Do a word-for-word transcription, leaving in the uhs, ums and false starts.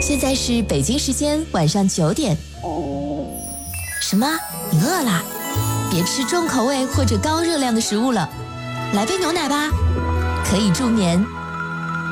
现在是北京时间晚上九点。什么？你饿啦？别吃重口味或者高热量的食物了，来杯牛奶吧，可以助眠。